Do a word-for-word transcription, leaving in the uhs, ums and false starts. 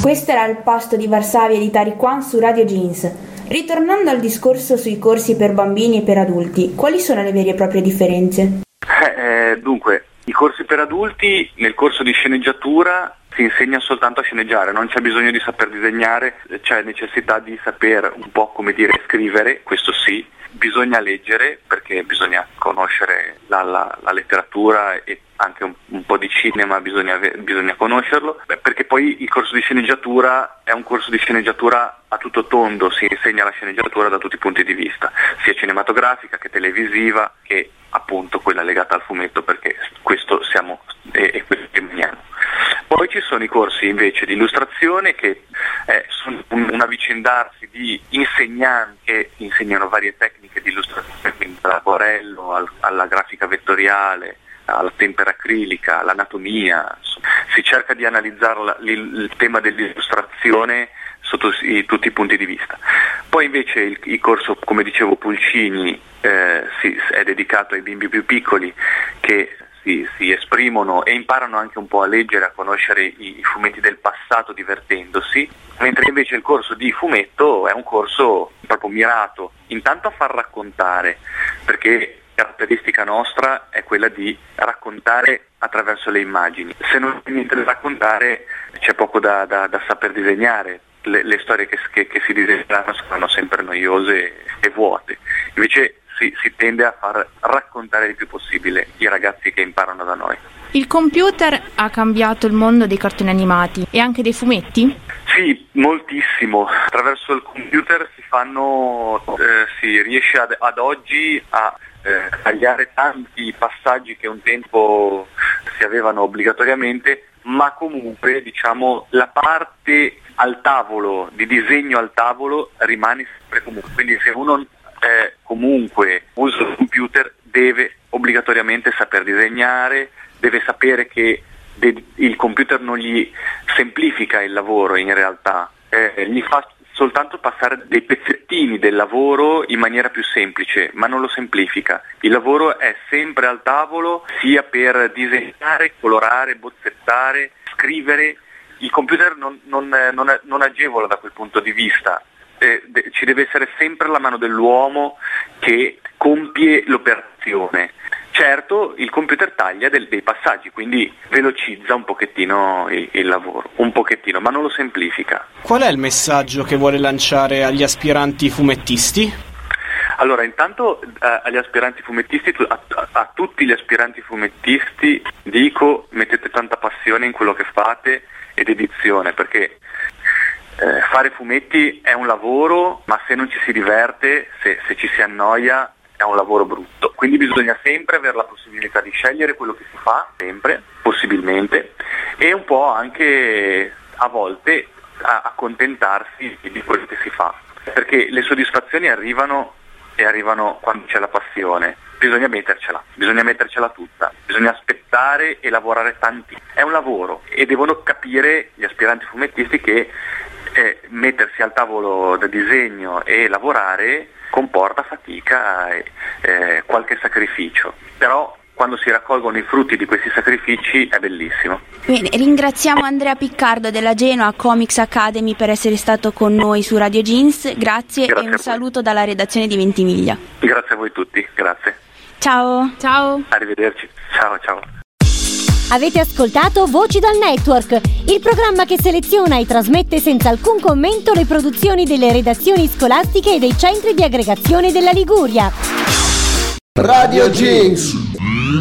Questo era il pasto di Varsavia di Tariquan su Radio Jeans. Ritornando al discorso sui corsi per bambini e per adulti, quali sono le vere e proprie differenze? Eh, eh, dunque, i corsi per adulti, nel corso di sceneggiatura si insegna soltanto a sceneggiare, non c'è bisogno di saper disegnare, c'è necessità di saper un po' come dire scrivere, questo sì, bisogna leggere perché bisogna conoscere la, la, la letteratura e anche un, un po' di cinema bisogna, bisogna conoscerlo, beh, perché poi il corso di sceneggiatura è un corso di sceneggiatura a tutto tondo, si insegna la sceneggiatura da tutti i punti di vista, sia cinematografica che televisiva che appunto quella legata al fumetto, perché questo siamo e, e questo che meniamo. Poi ci sono i corsi invece di illustrazione che eh, sono un, un avvicendarsi di insegnanti che insegnano varie tecniche di illustrazione, quindi dall'acquarello al, alla grafica vettoriale, alla tempera acrilica, all'anatomia. Si cerca di analizzare la, il, il tema dell'illustrazione sotto i, tutti i punti di vista. Poi invece il, il corso, come dicevo, Pulcini eh, si, è dedicato ai bimbi più piccoli che si, si esprimono e imparano anche un po' a leggere, a conoscere i, i fumetti del passato divertendosi, mentre invece il corso di fumetto è un corso proprio mirato intanto a far raccontare, perché caratteristica nostra è quella di raccontare attraverso le immagini. Se non c'è niente da raccontare c'è poco da, da, da saper disegnare, le, le storie che, che, che si disegneranno saranno sempre noiose e vuote, invece si, si tende a far raccontare il più possibile i ragazzi che imparano da noi. Il computer ha cambiato il mondo dei cartoni animati e anche dei fumetti? Sì, moltissimo. Attraverso il computer si fanno, eh, si riesce ad, ad oggi a eh, tagliare tanti passaggi che un tempo si avevano obbligatoriamente, ma comunque diciamo la parte al tavolo, di disegno al tavolo, rimane sempre comunque. Quindi se uno eh, comunque usa il computer deve obbligatoriamente saper disegnare, deve sapere che de- il computer non gli semplifica il lavoro in realtà, eh, gli fa soltanto passare dei pezzettini del lavoro in maniera più semplice, ma non lo semplifica. Il lavoro è sempre al tavolo, sia per disegnare, colorare, bozzettare, scrivere. Il computer non, non, non, non agevola da quel punto di vista. Eh, de- ci deve essere sempre la mano dell'uomo che compie l'operazione. Certo, il computer taglia del, dei passaggi, quindi velocizza un pochettino il, il lavoro, un pochettino, ma non lo semplifica. Qual è il messaggio che vuole lanciare agli aspiranti fumettisti? Allora, intanto eh, agli aspiranti fumettisti, a, a, a tutti gli aspiranti fumettisti dico: mettete tanta passione in quello che fate e dedizione, perché eh, fare fumetti è un lavoro, ma se non ci si diverte, se, se ci si annoia, è un lavoro brutto, quindi bisogna sempre avere la possibilità di scegliere quello che si fa, sempre, possibilmente, e un po' anche a volte a- accontentarsi di quello che si fa, perché le soddisfazioni arrivano e arrivano quando c'è la passione, bisogna mettercela, bisogna mettercela tutta, bisogna aspettare e lavorare tanti, è un lavoro e devono capire gli aspiranti fumettisti che eh, mettersi al tavolo da disegno e lavorare comporta fatica e eh, qualche sacrificio, però quando si raccolgono i frutti di questi sacrifici è bellissimo. Bene, ringraziamo Andrea Piccardo della Genoa Comics Academy per essere stato con noi su Radio Jeans, grazie, grazie e un saluto dalla redazione di Ventimiglia. Grazie a voi tutti, grazie. Ciao. Ciao. Arrivederci, ciao ciao. Avete ascoltato Voci dal Network, il programma che seleziona e trasmette senza alcun commento le produzioni delle redazioni scolastiche e dei centri di aggregazione della Liguria. Radio Jeans.